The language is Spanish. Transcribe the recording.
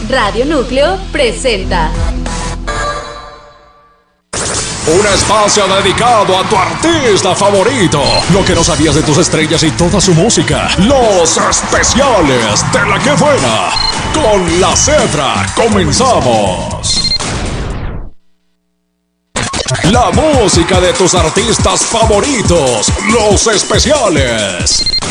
Radio Núcleo presenta un espacio dedicado a tu artista favorito. Lo que no sabías de tus estrellas y toda su música. Los especiales de La Que Buena. Con La Cedra comenzamos. La música de tus artistas favoritos. Los especiales.